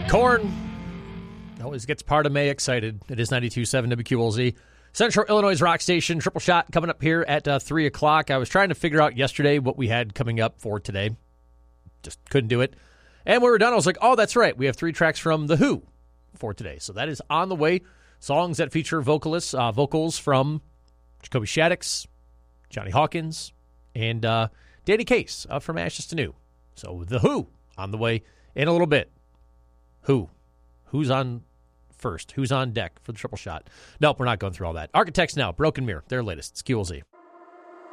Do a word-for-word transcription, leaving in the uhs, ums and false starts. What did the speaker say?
Corn always gets part of May excited. It is ninety-two point seven W Q L Z. Central Illinois' rock station, Triple Shot, coming up here at uh, three o'clock. I was trying to figure out yesterday what we had coming up for today. Just couldn't do it. And when we were done, I was like, oh, that's right. We have three tracks from The Who for today. So that is on the way. Songs that feature vocalists, uh, vocals from Jacoby Shaddix, Johnny Hawkins, and uh, Danny Case uh, from Ashes to New. So The Who on the way in a little bit. Who? Who's on first? Who's on deck for the Triple Shot? Nope, we're not going through all that. Architects Now, Broken Mirror, their latest. It's Q L Z.